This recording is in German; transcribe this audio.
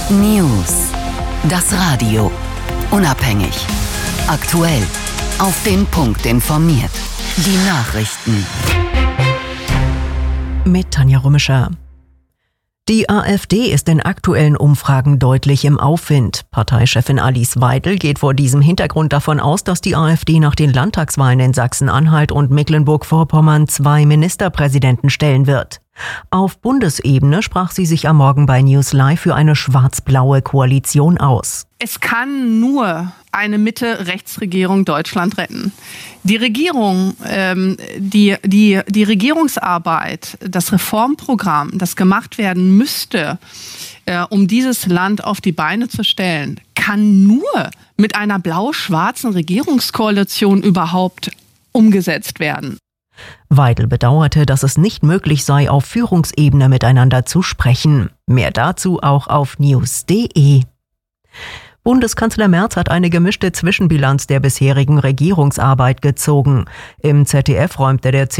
News. Das Radio. Unabhängig. Aktuell. Auf den Punkt informiert. Die Nachrichten. Mit Tanja Rümischer. Die AfD ist in aktuellen Umfragen deutlich im Aufwind. Parteichefin Alice Weidel geht vor diesem Hintergrund davon aus, dass die AfD nach den Landtagswahlen in Sachsen-Anhalt und Mecklenburg-Vorpommern 2 Ministerpräsidenten stellen wird. Auf Bundesebene sprach sie sich am Morgen bei News Live für eine schwarz-blaue Koalition aus. Es kann nur eine Mitte-Rechts-Regierung Deutschland retten. Die Regierung, die Regierungsarbeit, das Reformprogramm, das gemacht werden müsste, um dieses Land auf die Beine zu stellen, kann nur mit einer blau-schwarzen Regierungskoalition überhaupt umgesetzt werden. Weidel bedauerte, dass es nicht möglich sei, auf Führungsebene miteinander zu sprechen. Mehr dazu auch auf news.de. Bundeskanzler Merz hat eine gemischte Zwischenbilanz der bisherigen Regierungsarbeit gezogen. Im ZDF räumte der